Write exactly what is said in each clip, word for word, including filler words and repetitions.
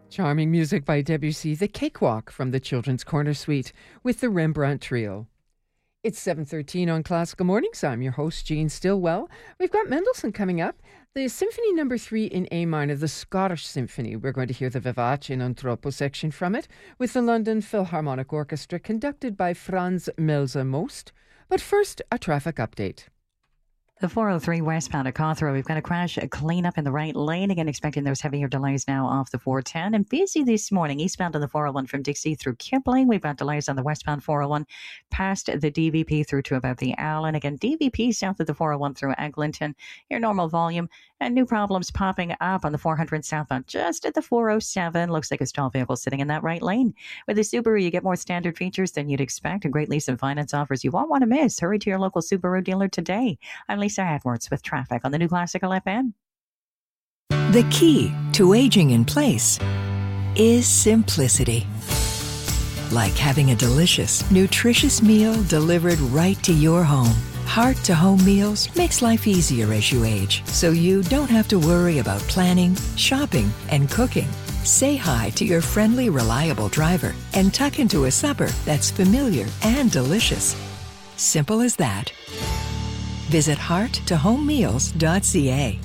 Charming music by Debussy, The Cakewalk from the Children's Corner Suite with the Rembrandt Trio. It's seven thirteen on Classical Mornings. I'm your host, Jean Stillwell. We've got Mendelssohn coming up. The Symphony Number three in A minor, the Scottish Symphony. We're going to hear the Vivace in Antropo section from it with the London Philharmonic Orchestra conducted by Franz Melzer-Most. But first, a traffic update. The four oh three westbound at Cawthra, we've got a crash, a cleanup in the right lane. Again, expecting those heavier delays now off the four ten. And busy this morning, eastbound on the four oh one from Dixie through Kipling. We've got delays on the westbound four oh one past the D V P through to about the Allen. Again, D V P south of the four oh one through Eglinton. Your normal volume. And new problems popping up on the four hundred southbound just at the four oh seven. Looks like a stall vehicle sitting in that right lane. With the Subaru, you get more standard features than you'd expect and great lease and finance offers you won't want to miss. Hurry to your local Subaru dealer today. I'm Lisa Edwards with traffic on the New Classical F M. The key to aging in place is simplicity. Like having a delicious, nutritious meal delivered right to your home. Heart-to-home meals makes life easier as you age, so you don't have to worry about planning, shopping, and cooking. Say hi to your friendly, reliable driver and tuck into a supper that's familiar and delicious. Simple as that. Visit heart to home meals dot c a.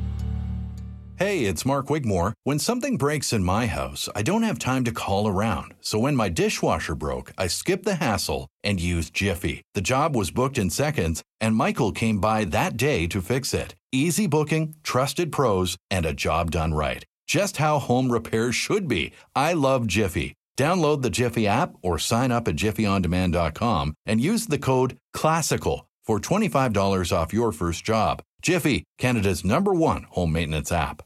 Hey, it's Mark Wigmore. When something breaks in my house, I don't have time to call around. So when my dishwasher broke, I skipped the hassle and used Jiffy. The job was booked in seconds, and Michael came by that day to fix it. Easy booking, trusted pros, and a job done right. Just how home repairs should be. I love Jiffy. Download the Jiffy app or sign up at jiffy on demand dot com and use the code CLASSICAL for twenty-five dollars off your first job. Jiffy, Canada's number one home maintenance app.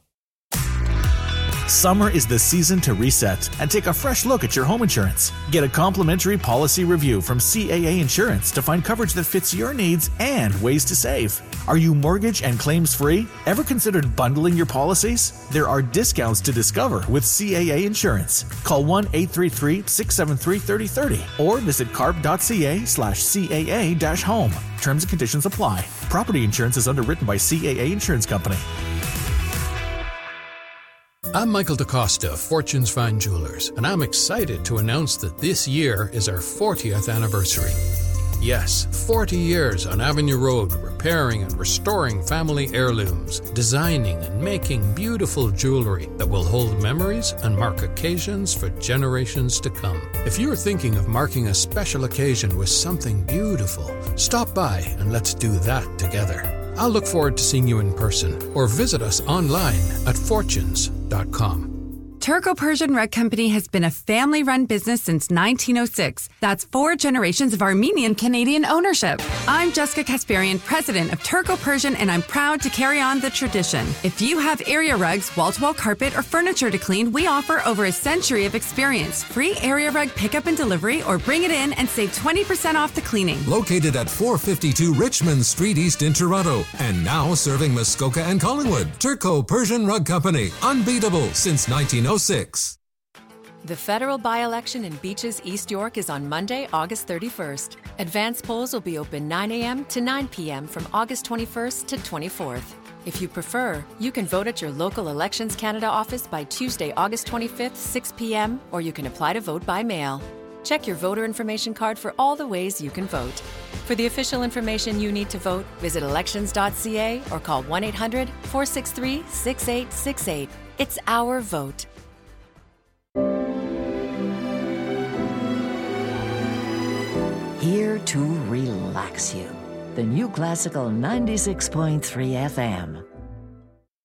Summer is the season to reset and take a fresh look at your home insurance. Get a complimentary policy review from C A A Insurance to find coverage that fits your needs and ways to save. Are you mortgage and claims free? Ever considered bundling your policies? There are discounts to discover with C A A Insurance. Call one eight three three, six seven three, three oh three oh or visit carp dot c a slash C A A dash home. Terms and conditions apply. Property insurance is underwritten by C A A Insurance Company. I'm Michael DaCosta of Fortune's Fine Jewelers, and I'm excited to announce that this year is our fortieth anniversary. Yes, forty years on Avenue Road, repairing and restoring family heirlooms, designing and making beautiful jewelry that will hold memories and mark occasions for generations to come. If you're thinking of marking a special occasion with something beautiful, stop by and let's do that together. I'll look forward to seeing you in person or visit us online at fortunes dot com. Turco-Persian Rug Company has been a family-run business since nineteen oh six. That's four generations of Armenian-Canadian ownership. I'm Jessica Kasparian, president of Turco-Persian, and I'm proud to carry on the tradition. If you have area rugs, wall-to-wall carpet, or furniture to clean, we offer over a century of experience. Free area rug pickup and delivery, or bring it in and save twenty percent off the cleaning. Located at four fifty-two Richmond Street East in Toronto, and now serving Muskoka and Collingwood. Turco-Persian Rug Company, unbeatable since nineteen oh six. The federal by-election in Beaches, East York is on Monday, August thirty-first. Advance polls will be open nine a.m. to nine p.m. from August twenty-first to twenty-fourth. If you prefer, you can vote at your local Elections Canada office by Tuesday, August twenty-fifth, six p.m., or you can apply to vote by mail. Check your voter information card for all the ways you can vote. For the official information you need to vote, visit elections dot c a or call one eight hundred, four six three, six eight six eight. It's our vote. Here to relax you. The New Classical ninety-six point three F M.